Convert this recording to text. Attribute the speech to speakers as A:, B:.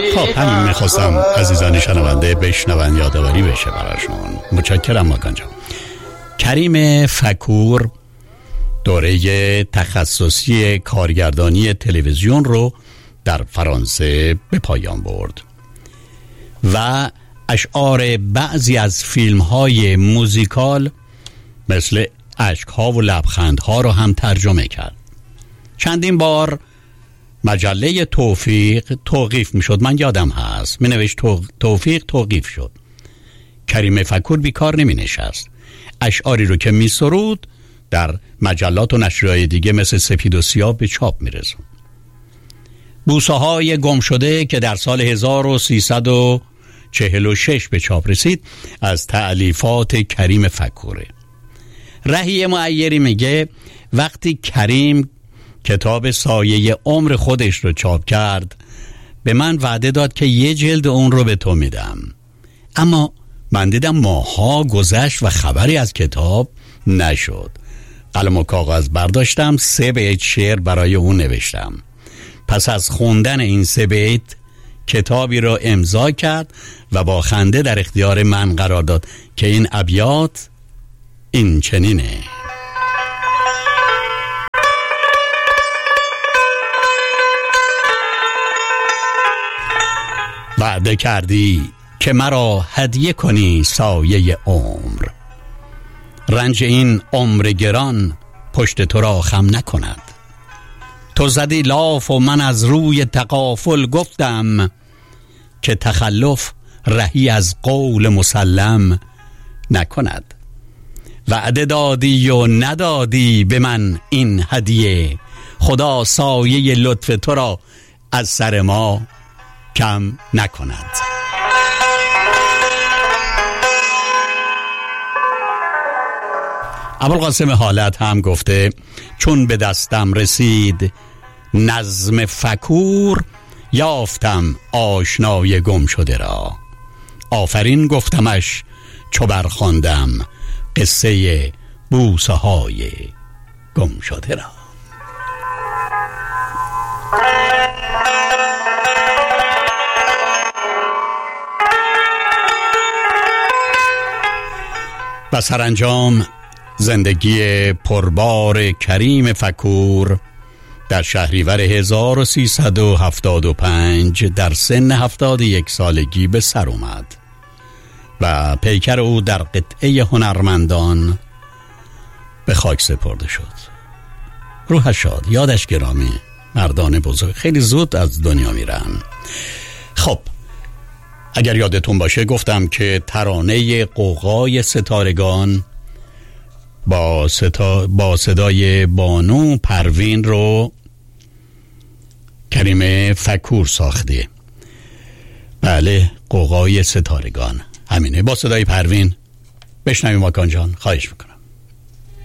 A: خب همین میخواستم عزیزان شنونده بشنون، یادآوری بشه براشون. متشکرم ماکان جان. کریم فکور دوره تخصصی کارگردانی تلویزیون رو در فرانسه به پایان برد و اشعار بعضی از فیلم‌های موزیکال مثل اشک‌ها و لبخندها رو هم ترجمه کرد. چندین بار مجله توفیق توقیف میشد، من یادم هست می نوشت توفیق توقیف شد. کریم فکور بیکار نمی نشست، اشعاری رو که می سرود در مجلات و نشریه‌های دیگه مثل سپید و سیاه به چاپ می رسون. بوسه های گم شده که در سال 1346 به چاپ رسید از تألیفات کریم فکوره. رهی معیری میگه وقتی کریم کتاب سایه عمر خودش رو چاپ کرد به من وعده داد که یه جلد اون رو به تو میدم، اما من دیدم ماها گذشت و خبری از کتاب نشد. قلم و کاغذ برداشتم، 3 بیت شعر برای اون نوشتم. پس از خوندن این 3 بیت کتابی را امضا کرد و با خنده در اختیار من قرار داد که این ابیات این چنینه: وعده کردی که مرا هدیه کنی سایه عمر، رنج این عمر گران پشت تو را خم نکند. تو زدی لاف و من از روی تغافل گفتم که تخلف رهی از قول مسلم نکند. وعده دادی و ندادی به من این هدیه، خدا سایه لطف تو را از سر ما کم نکند. ابوالقاسم حالت هم گفته چون به دستم رسید نظم فکور، یافتم آشنای گم شده را. آفرین گفتمش چو برخواندم قصه بوسه های گم شده را. و سرانجام زندگی پربار کریم فکور در شهریور 1375 در سن 71 سالگی به سر اومد و پیکر او در قطعه هنرمندان به خاک سپرده شد. روحش شاد، یادش گرامی. مردان بزرگ خیلی زود از دنیا میرن. خب اگر یادتون باشه گفتم که ترانه غوغای ستارگان با صدای بانو پروین رو کریم فکور ساخته. بله، غوغای ستارگان همینه، با صدای پروین. بشنویم ماکان جان، خواهش میکنم.